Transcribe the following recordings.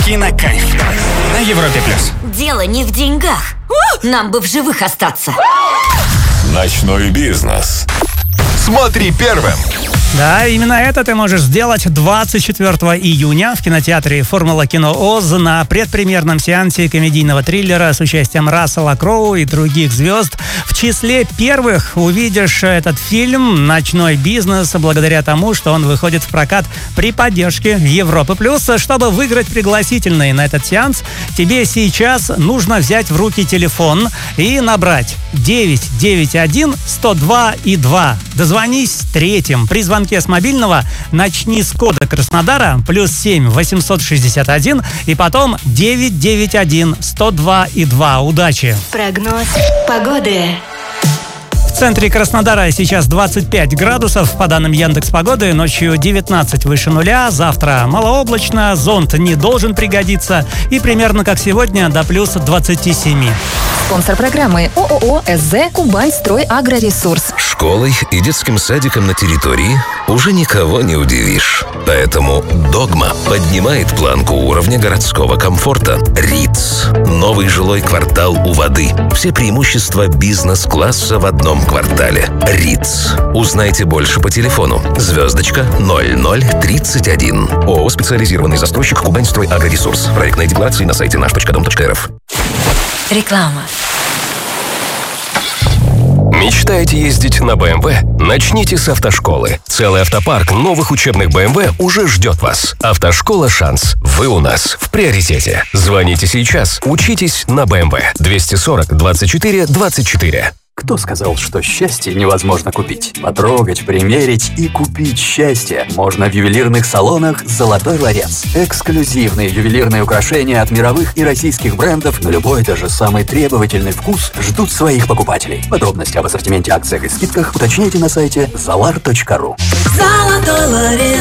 Кинокайф на Европе+. Дело не в деньгах. Нам бы в живых остаться. Ночной бизнес. Смотри первым. Да, именно это ты можешь сделать 24 июня в кинотеатре «Формула Кино ОЗ» на предпремьерном сеансе комедийного триллера с участием Рассела Кроу и других звезд. В числе первых увидишь этот фильм «Ночной бизнес» благодаря тому, что он выходит в прокат при поддержке Европы+. Чтобы выиграть пригласительные на этот сеанс, тебе сейчас нужно взять в руки телефон и набрать 991-102-2. Дозвонись третьим. При звонке с мобильного начни с кода Краснодара +7 861 и потом 991-102-2. Удачи! Прогноз погоды. В центре Краснодара сейчас 25 градусов, по данным Яндекс.Погоды, ночью 19 выше нуля, завтра малооблачно, зонт не должен пригодиться и примерно как сегодня до плюс 27. Спонсор программы ООО «СЗ Кубань-Строй-Агроресурс». Школой и детским садиком на территории уже никого не удивишь. Поэтому «Догма» поднимает планку уровня городского комфорта. РИЦ. Новый жилой квартал у воды. Все преимущества бизнес-класса в одном квартале. РИЦ. Узнайте больше по телефону. *0031. ООО «Специализированный застройщик Кубань-Строй-Агроресурс». Проектные декларации на сайте наш.дом.рф. Реклама. Мечтаете ездить на BMW? Начните с автошколы. Целый автопарк новых учебных BMW уже ждет вас. Автошкола «Шанс». Вы у нас в приоритете. Звоните сейчас. Учитесь на BMW. 240 24 24. Кто сказал, что счастье невозможно купить? Потрогать, примерить и купить счастье можно в ювелирных салонах «Золотой ларец». Эксклюзивные ювелирные украшения от мировых и российских брендов на любой, даже самый требовательный вкус ждут своих покупателей. Подробности об ассортименте, акциях и скидках уточните на сайте zalar.ru. Золотой ларец.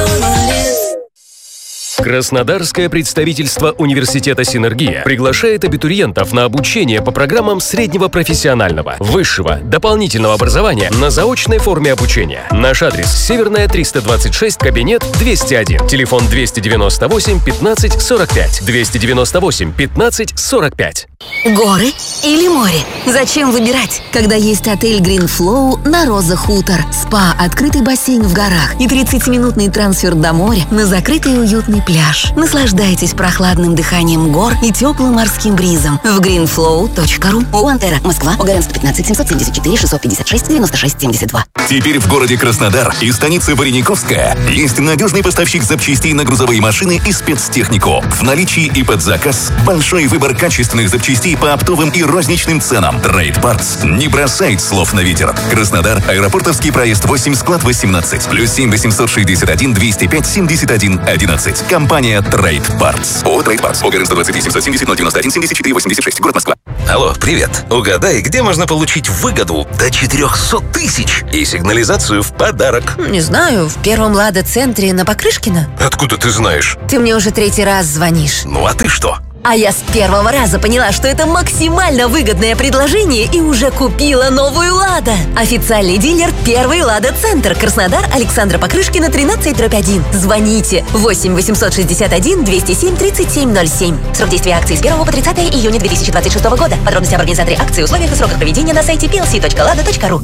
Краснодарское представительство университета «Синергия» приглашает абитуриентов на обучение по программам среднего профессионального, высшего, дополнительного образования на заочной форме обучения. Наш адрес: Северная, 326, кабинет 201, телефон 298 15 45, 298 15 45. Горы или море? Зачем выбирать, когда есть отель Green Flow на Роза Хутор? Спа, открытый бассейн в горах и 30-минутный трансфер до моря на закрытый и уютный пляж. Наслаждайтесь прохладным дыханием гор и теплым морским бризом в greenflow.ru. Уантера, Москва, Огаренск, 15 774 656 96 72. Теперь в городе Краснодар и станице Варениковская есть надежный поставщик запчастей на грузовые машины и спецтехнику. В наличии и под заказ большой выбор качественных запчастей по оптовым и розничным ценам. Trade Parts не бросает слов на ветер. Краснодар, аэропортовский проезд 8, склад 18, +7 861 205 71 11. Компания Trade Parts. ООО Trade Parts. Огарен 123 770 091 74 86. Город Москва. Алло, привет. Угадай, где можно получить выгоду до 400 тысяч и сигнализацию в подарок? Не знаю, в первом Лада-центре на Покрышкина. Откуда ты знаешь? Ты мне уже 3-й раз звонишь. Ну а ты что? А я с первого раза поняла, что это максимально выгодное предложение и уже купила новую «Лада». Официальный дилер «Первый Лада-центр». Краснодар, Александра Покрышкина, 13/1. Звоните 8 861 207 3707. Срок действия акции с 1 по 30 июня 2026 года. Подробности об организаторе акции, условиях и сроках проведения на сайте plc.lada.ru.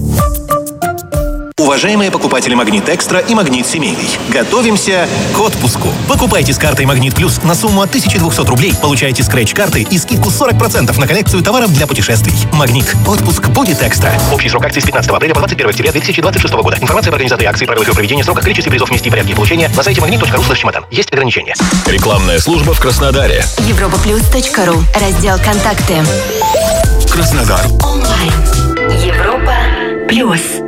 Уважаемые покупатели «Магнит Экстра» и «Магнит Семейный», готовимся к отпуску. Покупайте с картой «Магнит Плюс» на сумму от 1200 рублей, получаете скретч-карты и скидку 40% на коллекцию товаров для путешествий. «Магнит». Отпуск будет экстра. Общий срок акции с 15 апреля по 21 октября 2026 года. Информация об организаторе акции, правилах ее проведения, сроках, количестве призов, месте и порядке получения на сайте magnet.ru/чемодан. Есть ограничения. Рекламная служба в Краснодаре. Европаплюс.ру. Раздел «Контакты». Краснодар. Онлайн. Европа Плюс.